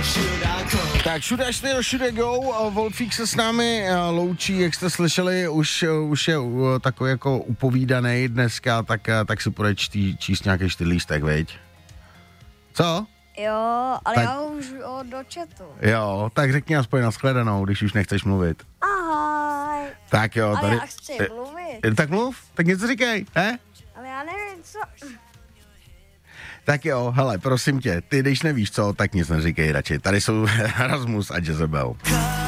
Tak všude go, Wolfík se s námi loučí, jak jste slyšeli, už je takový jako upovídaný dneska, tak si půjde číst nějaký 4 lístek, veď? Co? Jo, ale tak, já už do chatu. Jo, tak řekni aspoň nashledanou, když už nechceš mluvit. Ahoj. Tak jo, ale tady... já chci mluvit. Tak mluv, tak něco říkej, he? Ale já nevím, co... Tak jo, hele, prosím tě, ty když nevíš co, tak nic neříkej radši. Tady jsou Rasmus a Jezebel.